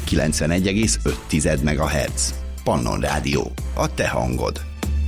91,5 MHz. Pannon Rádió, a te hangod.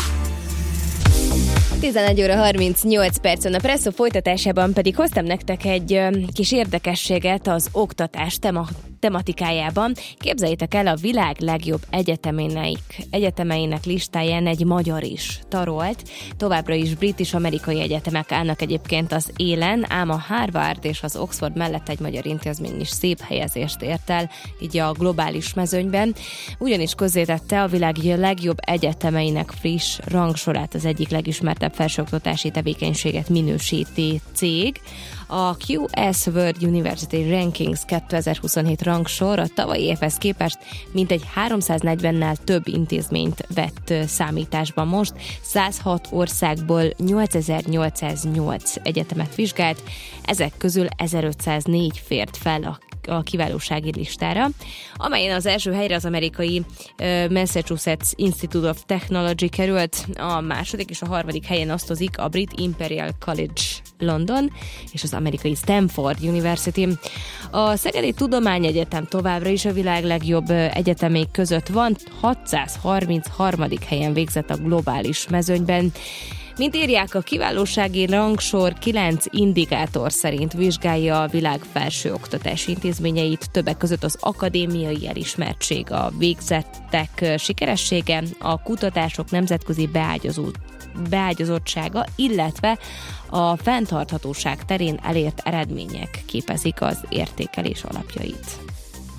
11 óra 38 percen, a Presszó folytatásában pedig hoztam nektek egy kis érdekességet az oktatás tematikájában. Képzeljétek el, a világ legjobb egyetemeinek listáján egy magyar is tarolt. Továbbra is brit és amerikai egyetemek állnak egyébként az élen, ám a Harvard és az Oxford mellett egy magyar intézmény is szép helyezést ért el, így a globális mezőnyben. Ugyanis közzétette a világ legjobb egyetemeinek friss rangsorát az egyik legismertebb felsőoktatási tevékenységet minősíti cég. A QS World University Rankings 2027 rangsor a tavalyi évhez képest mintegy 340-nel több intézményt vett számításba most. 106 országból 8808 egyetemet vizsgált, ezek közül 1504 fért fel a kiválósági listára, amelyen az első helyre az amerikai Massachusetts Institute of Technology került, a második és a harmadik helyen osztozik a brit Imperial College London és az amerikai Stanford University. A Szegedi Tudományegyetem továbbra is a világ legjobb egyetemek között van, 633. helyen végzett a globális mezőnyben. Mint írják, a kiválósági rangsor 9 indikátor szerint vizsgálja a világ felsőoktatási intézményeit, többek között az akadémiai elismertség, a végzettek sikeressége, a kutatások nemzetközi beágyazottsága, illetve a fenntarthatóság terén elért eredmények képezik az értékelés alapjait.